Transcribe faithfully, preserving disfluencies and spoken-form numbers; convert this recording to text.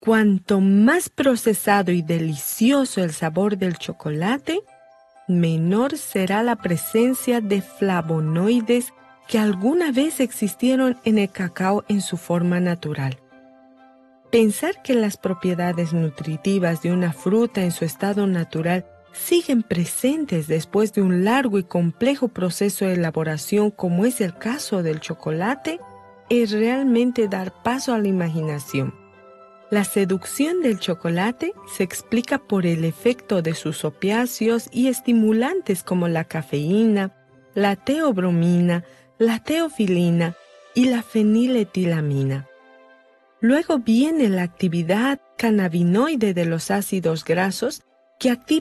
cuanto más procesado y delicioso el sabor del chocolate, menor será la presencia de flavonoides que alguna vez existieron en el cacao en su forma natural. Pensar que las propiedades nutritivas de una fruta en su estado natural siguen presentes después de un largo y complejo proceso de elaboración como es el caso del chocolate, es realmente dar paso a la imaginación. La seducción del chocolate se explica por el efecto de sus opiáceos y estimulantes como la cafeína, la teobromina, la teofilina y la feniletilamina. Luego viene la actividad cannabinoide de los ácidos grasos que activa